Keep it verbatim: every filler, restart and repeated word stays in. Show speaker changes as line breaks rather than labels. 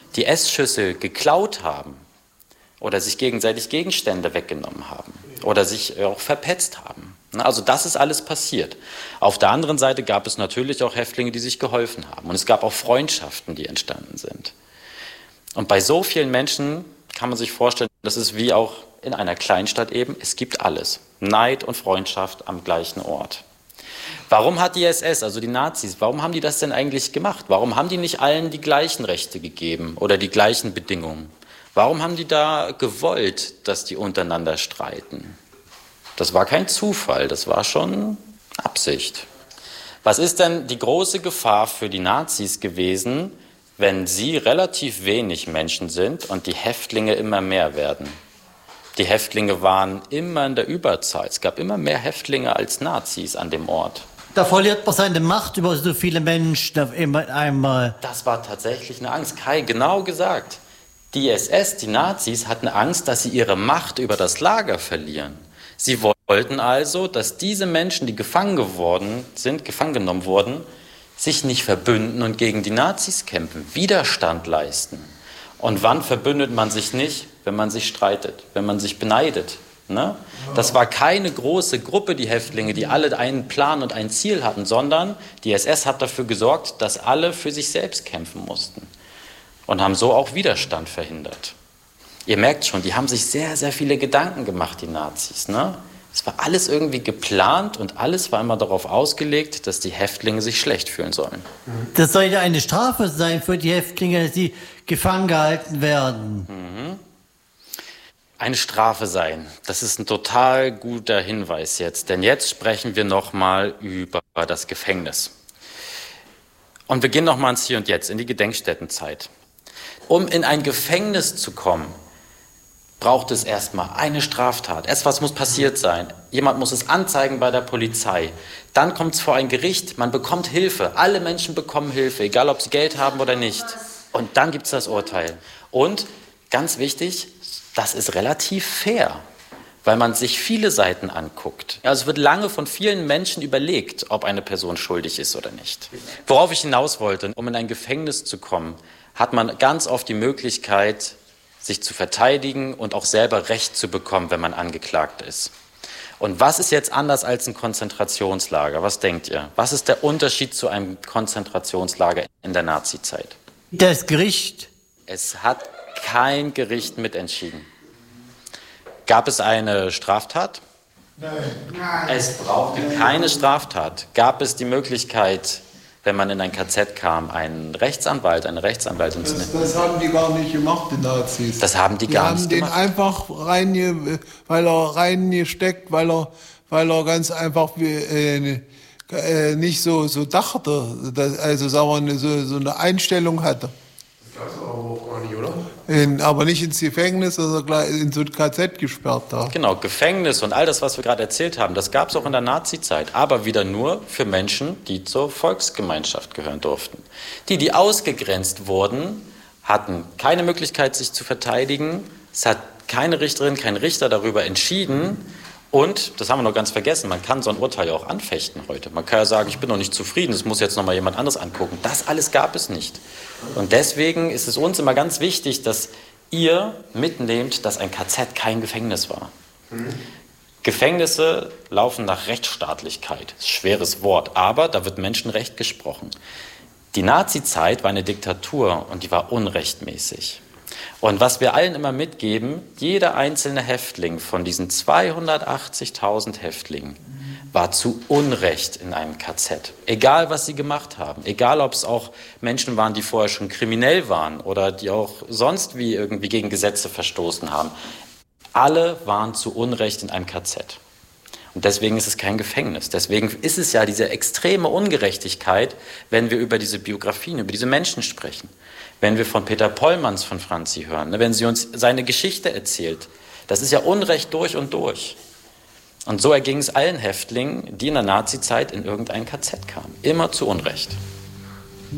die Essschüssel geklaut haben oder sich gegenseitig Gegenstände weggenommen haben oder sich auch verpetzt haben. Also das ist alles passiert. Auf der anderen Seite gab es natürlich auch Häftlinge, die sich geholfen haben. Und es gab auch Freundschaften, die entstanden sind. Und bei so vielen Menschen kann man sich vorstellen, das ist wie auch in einer Kleinstadt eben, es gibt alles. Neid und Freundschaft am gleichen Ort. Warum hat die S S, also die Nazis, warum haben die das denn eigentlich gemacht? Warum haben die nicht allen die gleichen Rechte gegeben oder die gleichen Bedingungen? Warum haben die da gewollt, dass die untereinander streiten? Das war kein Zufall, das war schon Absicht. Was ist denn die große Gefahr für die Nazis gewesen, wenn sie relativ wenig Menschen sind und die Häftlinge immer mehr werden? Die Häftlinge waren immer in der Überzahl. Es gab immer mehr Häftlinge als Nazis an dem Ort.
Da verliert man seine Macht über so viele Menschen auf einmal.
Das war tatsächlich eine Angst. Kai, genau gesagt. Die S S, die Nazis, hatten Angst, dass sie ihre Macht über das Lager verlieren. Sie wollten also, dass diese Menschen, die gefangen geworden sind, gefangen genommen wurden, sich nicht verbünden und gegen die Nazis kämpfen, Widerstand leisten. Und wann verbündet man sich nicht? Wenn man sich streitet, wenn man sich beneidet. Ne? Das war keine große Gruppe, die Häftlinge, die alle einen Plan und ein Ziel hatten, sondern die S S hat dafür gesorgt, dass alle für sich selbst kämpfen mussten und haben so auch Widerstand verhindert. Ihr merkt schon, die haben sich sehr, sehr viele Gedanken gemacht, die Nazis. Ne? Es war alles irgendwie geplant und alles war immer darauf ausgelegt, dass die Häftlinge sich schlecht fühlen sollen.
Das soll ja eine Strafe sein für die Häftlinge, dass sie gefangen gehalten werden.
Mhm. Eine Strafe sein, das ist ein total guter Hinweis jetzt, denn jetzt sprechen wir nochmal über das Gefängnis. Und wir gehen nochmal ins Hier und Jetzt, in die Gedenkstättenzeit. Um in ein Gefängnis zu kommen, braucht es erstmal eine Straftat. Erst was muss passiert sein. Jemand muss es anzeigen bei der Polizei. Dann kommt es vor ein Gericht, man bekommt Hilfe. Alle Menschen bekommen Hilfe, egal ob sie Geld haben oder nicht. Und dann gibt es das Urteil. Und ganz wichtig, das ist relativ fair, weil man sich viele Seiten anguckt. Also es wird lange von vielen Menschen überlegt, ob eine Person schuldig ist oder nicht. Worauf ich hinaus wollte, um in ein Gefängnis zu kommen, hat man ganz oft die Möglichkeit, sich zu verteidigen und auch selber Recht zu bekommen, wenn man angeklagt ist. Und was ist jetzt anders als ein Konzentrationslager? Was denkt ihr? Was ist der Unterschied zu einem Konzentrationslager in der Nazizeit?
Das Gericht.
Es hat kein Gericht mitentschieden. Gab es eine Straftat?
Nein.
Es brauchte keine Straftat. Gab es die Möglichkeit, wenn man in ein K Z kam, einen Rechtsanwalt, eine Rechtsanwältin zu nehmen?
Das, das haben die gar nicht gemacht, die Nazis.
Das haben die,
die
gar
haben
nicht
den
gemacht.
einfach reinge, weil er reingesteckt, weil er, weil er ganz einfach äh, äh, nicht so, so dachte, dass, also sagen wir, so, so eine Einstellung hatte.
Das ist aber auch gar nicht, oder?
In, aber nicht ins Gefängnis, also gleich in so ein K Z gesperrt da.
Genau, Gefängnis und all das, was wir gerade erzählt haben, das gab es auch in der Nazizeit, aber wieder nur für Menschen, die zur Volksgemeinschaft gehören durften. Die, die ausgegrenzt wurden, hatten keine Möglichkeit, sich zu verteidigen. Es hat keine Richterin, kein Richter darüber entschieden. Und, das haben wir noch ganz vergessen, man kann so ein Urteil ja auch anfechten heute. Man kann ja sagen, ich bin noch nicht zufrieden, das muss jetzt noch mal jemand anderes angucken. Das alles gab es nicht. Und deswegen ist es uns immer ganz wichtig, dass ihr mitnehmt, dass ein K Z kein Gefängnis war. Mhm. Gefängnisse laufen nach Rechtsstaatlichkeit. Schweres Wort, aber da wird Menschenrecht gesprochen. Die Nazizeit war eine Diktatur und die war unrechtmäßig. Und was wir allen immer mitgeben, jeder einzelne Häftling von diesen zweihundertachtzigtausend Häftlingen war zu Unrecht in einem K Z. Egal, was sie gemacht haben. Egal, ob es auch Menschen waren, die vorher schon kriminell waren oder die auch sonst wie irgendwie gegen Gesetze verstoßen haben. Alle waren zu Unrecht in einem K Z. Und deswegen ist es kein Gefängnis. Deswegen ist es ja diese extreme Ungerechtigkeit, wenn wir über diese Biografien, über diese Menschen sprechen. Wenn wir von Peter Pollmanns von Franzi hören, wenn sie uns seine Geschichte erzählt. Das ist ja Unrecht durch und durch. Und so erging es allen Häftlingen, die in der Nazizeit in irgendein K Z kamen. Immer zu Unrecht.